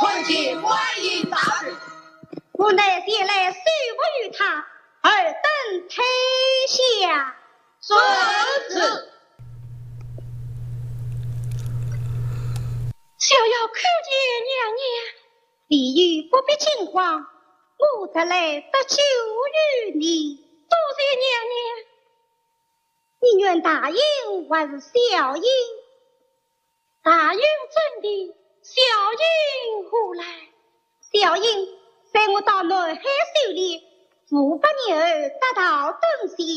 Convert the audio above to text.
闻请观音大人。 我乃前来受服于他，尔等退下。 遵旨。 小妖叩见娘娘，李玉不必惊慌，我特来得救于你，多谢娘娘。你愿答应还是小英？答应怎的？小英何来？小英在我到南海狩猎，父不牛得到东西。